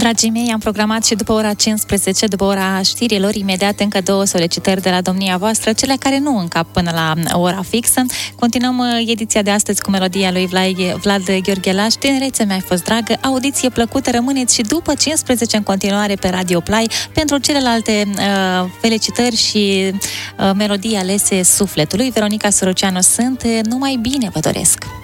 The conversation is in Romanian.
Dragii mei, am programat și după ora 15, după ora știrilor, imediat încă 2 solicitări de la domnia voastră, cele care nu încap până la ora fixă. Continuăm ediția de astăzi cu melodia lui Vlad Gheorghelaș, Tinerețe mi-ai fost dragă, audiție plăcută, rămâneți și după 15 în continuare pe Radio Play pentru celelalte felicitări și melodii alese sufletului. Veronica Soroceanu sunt, numai bine vă doresc!